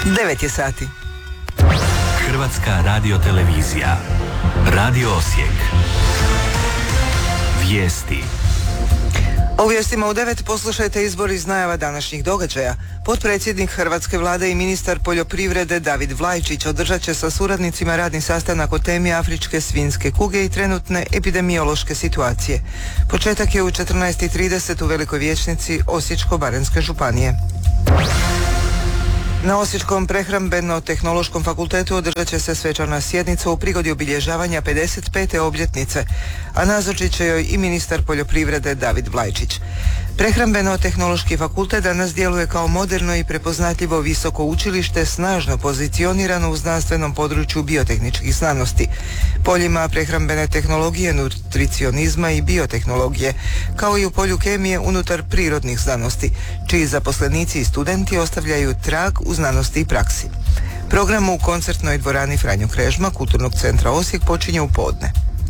9 je sati. Hrvatska radiotelevizija. Radio Osijek. Vijesti. U vijestima u 9 poslušajte izbor iz najava današnjih događaja. Potpredsjednik Hrvatske vlade i ministar poljoprivrede David Vlajčić održat će sa suradnicima radni sastanak o temi afričke svinjske kuge i trenutne epidemiološke situacije. Početak je u 14:30 u Velikoj vijećnici Osječko-baranjske županije. Na Osječkom prehrambeno-tehnološkom fakultetu održat će se svečana sjednica u prigodi obilježavanja 55. obljetnice, a nazočit će joj i ministar poljoprivrede David Vlajčić. Prehrambeno-tehnološki fakultet danas djeluje kao moderno i prepoznatljivo visoko učilište snažno pozicionirano u znanstvenom području biotehničkih znanosti, poljima prehrambene tehnologije, nutricionizma i biotehnologije, kao i u polju kemije unutar prirodnih znanosti, čiji zaposlenici i studenti ostavljaju trag u znanosti i praksi. Program u koncertnoj dvorani Franjo Krežma Kulturnog centra Osijek počinje u podne.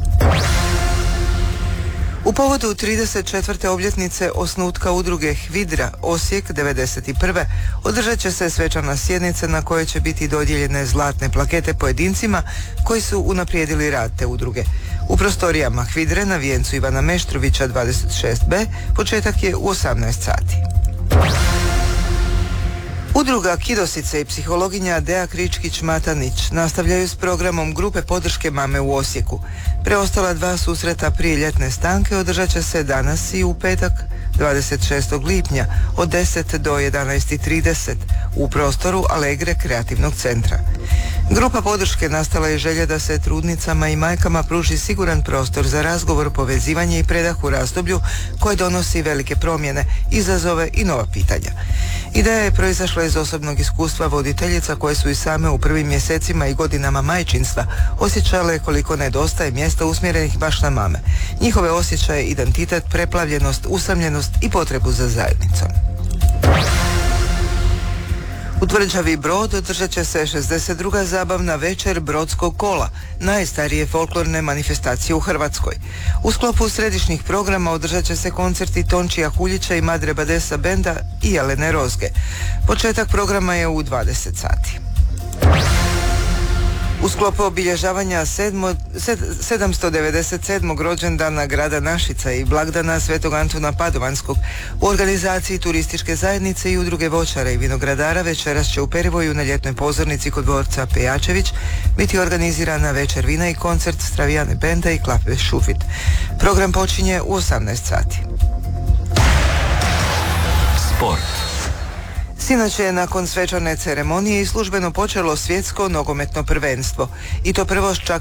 U povodu 34. obljetnice osnutka udruge HVIDRA Osijek 91. održat će se svečana sjednica na kojoj će biti dodijeljene zlatne plakete pojedincima koji su unaprijedili rad te udruge. U prostorijama HVIDRE na vijencu Ivana Meštrovića 26B početak je u 18 sati. Udruga Kidosice i psihologinja Dea Kričkić-Matanić nastavljaju s programom grupe podrške mame u Osijeku. Preostala 2 susreta prije ljetne stanke održat će se danas i u petak 26. lipnja od 10 do 11:30 u prostoru Alegre kreativnog centra. Grupa podrške nastala je želja da se trudnicama i majkama pruži siguran prostor za razgovor, povezivanje i predah u razdoblju koje donosi velike promjene, izazove i nova pitanja. Ideja je proizašla iz osobnog iskustva voditeljica koje su i same u prvim mjesecima i godinama majčinstva osjećale koliko nedostaje mjesta usmjerenih baš na mame. Njihove osjećaje, identitet, preplavljenost, usamljenost i potrebu za zajednicom. U Tvrđavi Brod održat će se 62. zabavna večer Brodskog kola, najstarije folklorne manifestacije u Hrvatskoj. U sklopu središnjih programa održat će se koncerti Tončija Huljića i Madre Badesa benda i Jelene Rozge. Početak programa je u 20 sati. U sklopu obilježavanja 797. rođendana grada Našica i blagdana Svetog Antuna Padovanskog u organizaciji turističke zajednice i udruge voćara i vinogradara večeras će u Perivoju na ljetnoj pozornici kod dvorca Pejačević biti organizirana večer vina i koncert Stravijane benda i Klape Šufit. Program počinje u 18 sati. Sport. Sinoć je nakon svečane ceremonije i službeno počelo svjetsko nogometno prvenstvo. I to prvo s čak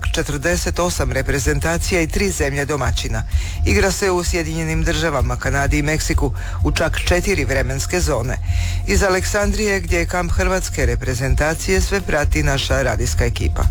48 reprezentacija i 3 zemlje domaćina. Igra se u Sjedinjenim državama, Kanadi i Meksiku u čak 4 vremenske zone. Iz Aleksandrije, gdje je kamp hrvatske reprezentacije, sve prati naša radijska ekipa.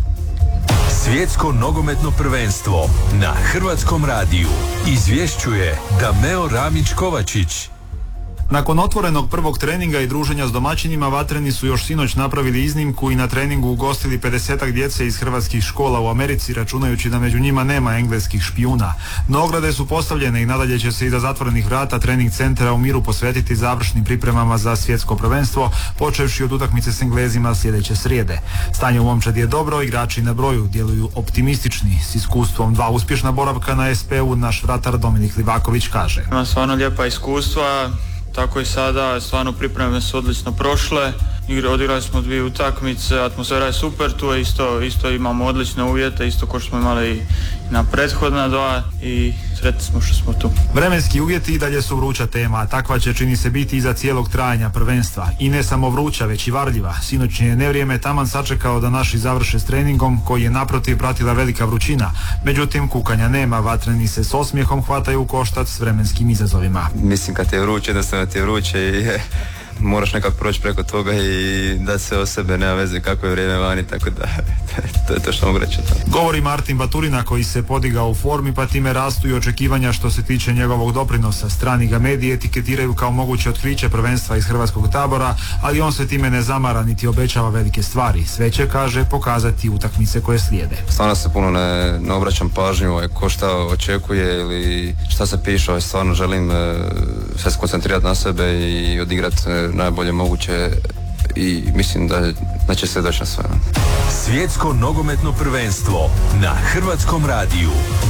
Svjetsko nogometno prvenstvo na Hrvatskom radiju izvješćuje Dameo Ramić-Kovačić. Nakon otvorenog prvog treninga i druženja s domaćinima, vatreni su još sinoć napravili iznimku i na treningu ugostili 50-ak djece iz hrvatskih škola u Americi, računajući da među njima nema engleskih špijuna. No ograde su postavljene i nadalje će se iza zatvorenih vrata trening centra u Miru posvetiti završnim pripremama za svjetsko prvenstvo, počevši od utakmice s Englezima sljedeće srijede. Stanje u momčadi je dobro, igrači na broju djeluju optimistični. S iskustvom 2 uspješna boravka na SP-u naš vratar Dominik Livaković kaže: Ima stvarno lijepa iskustva. Tako i sada, stvarno pripreme su odlično prošle, odigrali smo 2 utakmice, atmosfera je super, tu je isto imamo odlične uvjete, isto kao što smo imali i na prethodna 2 i sretni smo što smo tu. Vremenski uvjeti i dalje su vruća tema, a takva će čini se biti i za cijelog trajanja prvenstva. I ne samo vruća, već i varljiva. Sinoćnje je nevrijeme taman sačekao da naši završe s treningom, koji je naprotiv pratila velika vrućina. Međutim, kukanja nema, vatreni se s osmijehom hvataju u koštac s vremenskim izazovima. Mislim kad je vruće, jednostavno ti je vruće i moraš nekako proći preko toga i da se o sebe, nema veze kako je vrijeme vani, tako da to je to što mogu reći. Govori Martin Baturina, koji se podigao u formi, pa time rastu i očekivanja što se tiče njegovog doprinosa. Strani ga mediji etiketiraju kao moguće otkriće prvenstva iz hrvatskog tabora, ali on se time ne zamara niti obećava velike stvari. Sve će, kaže, pokazati utakmice koje slijede. Stvarno se puno ne obraćam pažnju ko šta očekuje ili šta se piše, stvarno želim se skoncentrirati na sebe i odigrati najbolje moguće i mislim da da će sve doći na svoje. Svjetsko nogometno prvenstvo na Hrvatskom radiju.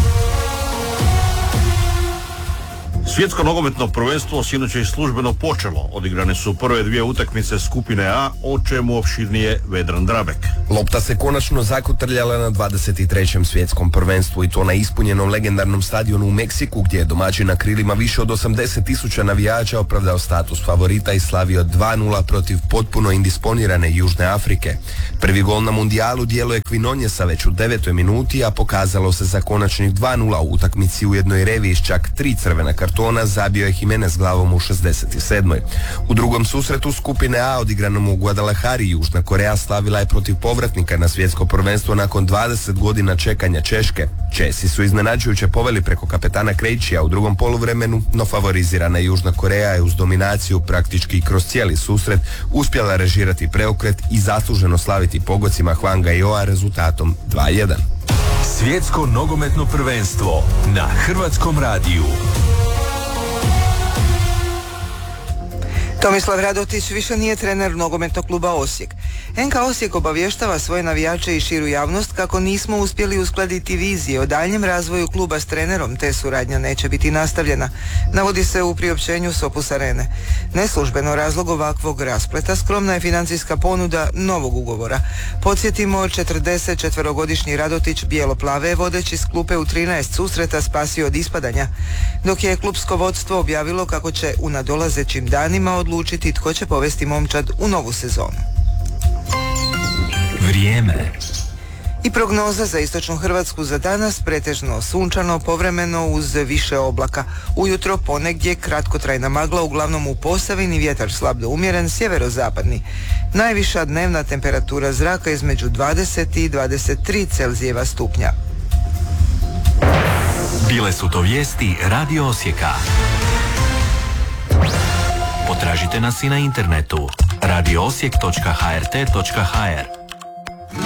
Svjetsko nogometno prvenstvo sinoć je i službeno počelo. Odigrane su prve dvije utakmice skupine A, o čemu opširnije Vedran Drabek. Lopta se konačno zakotrljala na 23. svjetskom prvenstvu i to na ispunjenom legendarnom stadionu u Meksiku, gdje je domaćin na krilima više od 80.000 navijača opravdao status favorita i slavio 2-0 protiv potpuno indisponirane Južne Afrike. Prvi gol na mundijalu djelo je Quinonjesa već u 9. minuti, a pokazalo se za konačnih 2-0 u utakmici u jednoj reviji s čak 3 crvena kartona zabio je Jimenez glavom u 67. U drugom susretu skupine A odigranom u Guadalajari Južna Koreja slavila je protiv povratnika na svjetsko prvenstvo nakon 20 godina čekanja Češke. Česi su iznenađujuće poveli preko kapetana Krejčija u drugom poluvremenu, no favorizirana Južna Koreja je uz dominaciju praktički kroz cijeli susret uspjela režirati preokret i zasluženo slaviti pogocima Hwanga Yoa rezultatom 2-1. Svjetsko nogometno prvenstvo na Hrvatskom radiju. Tomislav Radotić više nije trener nogometnog kluba Osijek. NK Osijek obavještava svoje navijače i širu javnost kako nismo uspjeli uskladiti vizije o daljnjem razvoju kluba s trenerom, te suradnja neće biti nastavljena, navodi se u priopćenju s Opus Arene. Neslužbeno razlog ovakvog raspleta skromna je financijska ponuda novog ugovora. Podsjetimo, 44-godišnji Radotić bijelo-plave je vodeći s klupe u 13 susreta spasio od ispadanja, dok je klupsko vodstvo objavilo kako će u nadolazećim danima odlučiti tko će povesti momčad u novu sezonu. Vrijeme. I prognoza za istočnu Hrvatsku za danas: pretežno sunčano, povremeno uz više oblaka. Ujutro ponegdje kratkotrajna magla, uglavnom u Posavini, vjetar slab do umjeren, sjeverozapadni. Najviša dnevna temperatura zraka između 20 i 23 Celzijeva stupnja. Bile su to vijesti Radio Osijeka. Potražite nas i na internetu radioosijek.hrt.hr.